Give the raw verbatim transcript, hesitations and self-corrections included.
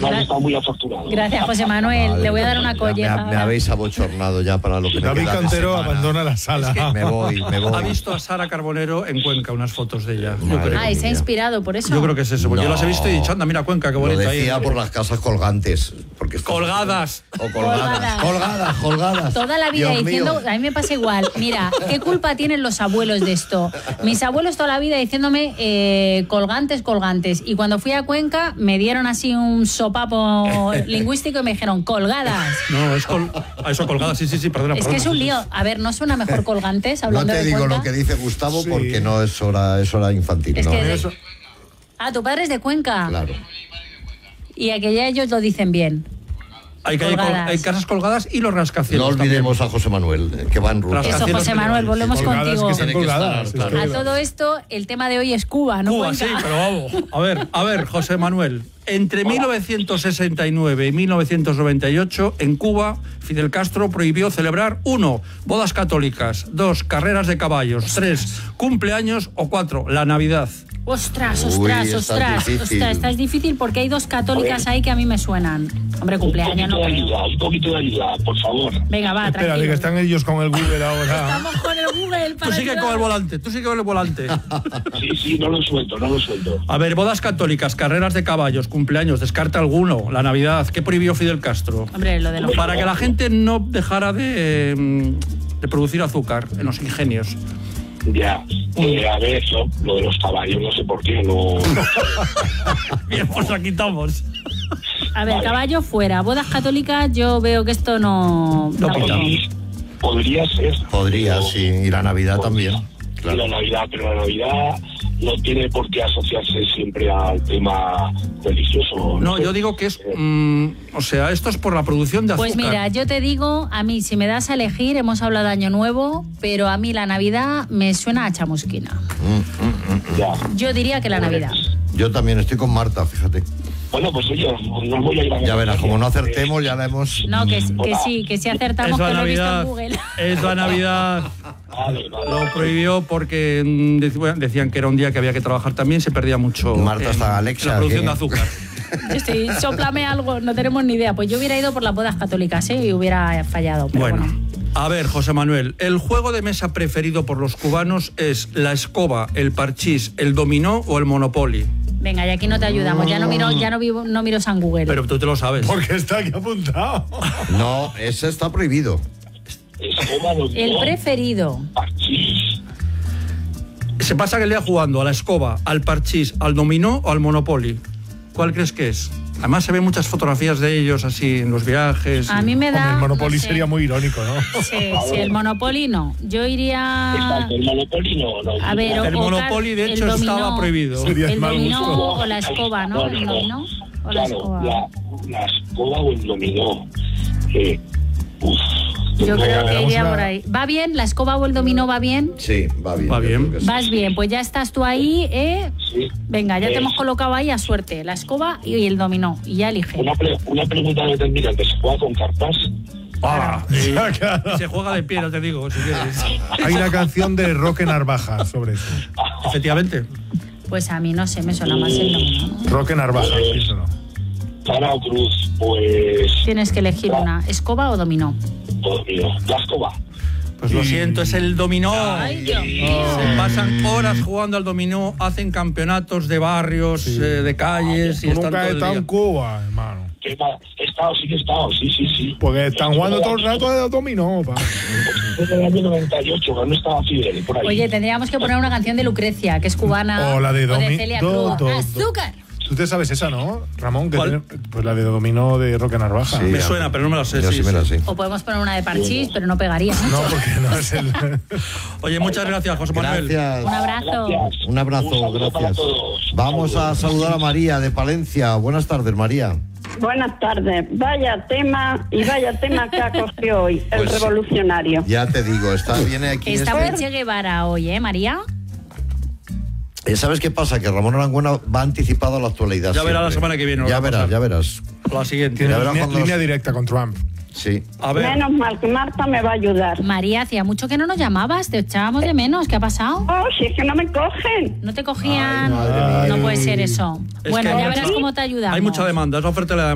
No has estado muy afortunado. Gracias, José Manuel. Vale, le voy a dar una colleja. Me, me habéis abochornado ya para lo que David me queda. David Cantero abandona la sala. Es que me voy, me voy. Ha visto a Sara Carbonero en Cuenca, unas fotos de ella. Yo creo. Ah, y se ha inspirado por eso. Yo creo que es eso, porque No. yo las he visto y he dicho, anda, mira Cuenca, qué bonito. Lo decía ahí. por las casas colgantes. Porque Colgadas. O colgadas. Colgadas, colgadas. Toda la vida Dios diciendo, mío. a mí me pasa igual, mira, ¿qué culpa tienen los abuelos de esto? Mis abuelos toda la vida diciéndome eh, colgantes, colgantes. Y cuando fui a Cuenca me dieron así un sopapo lingüístico y me dijeron colgadas. No, es col... ah, eso colgadas, sí, sí, sí, perdona. Es perdona, que es un sí, sí. lío. A ver, ¿no suena mejor colgantes No hablando te de digo Cuenca? lo que dice Gustavo Sí. porque no es hora, es hora infantil. Es no. que de- Eso- Ah, tu padre es de Cuenca. Claro. Y a que ya ellos lo dicen bien. Hay, que hay, col- Colgadas. hay casas colgadas y los rascacielos. No olvidemos a José Manuel, eh, que va en ruta. Las Eso, Rascacielos José Manuel, volvemos Colgadas contigo. que están Tiene que colgadas. estar, es que- A todo esto, el tema de hoy es Cuba, ¿no? Cuba, Cuenca. sí, pero vamos. A ver, a ver, José Manuel. Entre mil novecientos sesenta y nueve y mil novecientos noventa y ocho, en Cuba, Fidel Castro prohibió celebrar uno, bodas católicas, dos, carreras de caballos, tres, cumpleaños o cuatro, la Navidad. Ostras, Uy, ostras, esta es ostras. difícil. Ostras, esta es difícil porque hay dos católicas ahí que a mí me suenan. Hombre, Un cumpleaños no poquito de creo. ayuda, un poquito de ayuda, por favor. Venga, va, Espérate, tranquilo. que están ellos con el Google ahora. Estamos con el Google Tú para sigue ayudar. con el volante, tú sigue con el volante. Sí, sí, no lo suelto, no lo suelto. A ver, bodas católicas, carreras de caballos, cumpleaños, descarta alguno, la Navidad, ¿qué prohibió Fidel Castro? Hombre, lo de los... Para que la gente no dejara de, mm, de producir azúcar en los ingenios. Ya, eh, a ver, lo, lo de los caballos, no sé por qué, no... Bien, pues la quitamos. A ver, caballo fuera. Bodas católicas, yo veo que esto no... No tampoco. pita. Podría ser. Podría, pero- sí. Y la Navidad Podría. también. Y Claro. la Navidad, pero la Navidad no tiene por qué asociarse siempre al tema religioso. No, sé. yo digo que es, mm, o sea, esto es por la producción de azúcar. Pues mira, yo te digo, a mí, si me das a elegir, hemos hablado de Año Nuevo, pero a mí la Navidad me suena a chamusquina. Mm, mm, mm. Ya. Yo diría que la Navidad. Yo también estoy con Marta, fíjate. Bueno, pues oye, no voy a ir a... Ya verás, como no acertemos, ya la hemos... No, que, que sí, que sí acertamos, es la que lo he visto en Navidad. Google. Es la Navidad. Vale, vale. Lo prohibió porque mm, dec- bueno, decían que era un día que había que trabajar también, se perdía mucho Marta en, está en Alexa, la producción ¿qué? de azúcar. Sí, sóplame algo, no tenemos ni idea. Pues yo hubiera ido por las bodas católicas, ¿eh? Y hubiera fallado. Pero bueno. Bueno, a ver, José Manuel, el juego de mesa preferido por los cubanos es la escoba, el parchís, el dominó o el monopoly. Venga, y aquí no te ayudamos. Ya no miro, ya no vivo, no miro San Google. Pero tú te lo sabes. Porque está aquí apuntado. No, ese está prohibido. Escoba, dominó, El preferido. parchís. Se pasa el día jugando a la escoba, al parchís, al dominó o al monopoly. ¿Cuál crees que es? Además se ven muchas fotografías de ellos así en los viajes. A mí me Hombre, da... el Monopoly no sé. sería muy irónico, ¿no? Sí, sí, el Monopoly no. Yo iría... Exacto, el Monopoly no, no. A ver, o- El o Monopoly, de el hecho, dominó. estaba prohibido. Sería El mal dominó gusto. o la escoba, ¿no? El dominó o la Claro, escoba. la, la escoba o el dominó. Eh, uf. Yo Venga, creo le que damos iría una- por ahí. ¿Va bien? ¿La escoba o el dominó va bien? Sí, va bien. Va yo bien. creo que sí. Vas bien, pues ya estás tú ahí, ¿eh? Sí. Venga, ya te Eh, hemos colocado ahí a suerte. La escoba y el dominó. Y ya elige. Una, pre- una pregunta determinante, ¿se juega con cartas? Ah, Ya, claro. y se juega de pie, no te digo, si quieres. Hay una canción de Roque Narvaja sobre eso. Efectivamente. Pues a mí no sé, me suena más el dominó, ¿no? Roque Narvaja, piénsalo. Cara o cruz, pues... Tienes que elegir una, escoba o dominó. dominó. La escoba. Pues lo siento, es el dominó. Ay, Dios mío. Se pasan horas jugando al dominó, hacen campeonatos de barrios, eh, de calles y Tú están nunca todo has el estado día. en Cuba, hermano. ¿Qué tal? He estado, sí que he estado, sí, sí, sí. Porque están jugando todo el rato de dominó, pa. Desde el año noventa y ocho, cuando estaba Fidel, por ahí. Oye, tendríamos que poner una canción de Lucrecia, que es cubana. O la de Domi- Celia do- Cruz. do- do- ¡Azúcar! Tú te sabes esa, ¿no, Ramón? Que ¿Cuál? tiene- pues la de dominó de Roque Narvaja. Sí, Me ya. suena, pero no me la sé. Yo sí, sí me sí. la sé. O podemos poner una de parchís, pero no pegaría. No, porque no es el... Oye, muchas gracias, José Manuel. Gracias. Un abrazo. Gracias. Un abrazo, saludo para gracias. todos. Vamos a saludar a María de Palencia. Buenas tardes, María. Buenas tardes. Vaya tema y vaya tema que ha cogido hoy, el Pues, revolucionario. Ya te digo, está, viene aquí... Está este- muy Che Guevara hoy, ¿eh, María? Eh, ¿Sabes qué pasa? Que Ramón Arangüena va anticipado a la actualidad. Ya verá la siempre. semana que viene lo Ya que va a verás, pasar. ya verás. La siguiente. Tiene Ya verás línea, cuando- línea directa con Trump. Sí. A ver, Menos mal que Marta me va a ayudar. María, hacía mucho que no nos llamabas, te echábamos de menos. ¿Qué ha pasado? Oh, si es que no me cogen. ¿No te cogían? Ay, madre mía. No puede ser eso. Es Bueno, que ya hay verás mucha- cómo te ayudamos. hay mucha demanda, es la oferta y la demanda.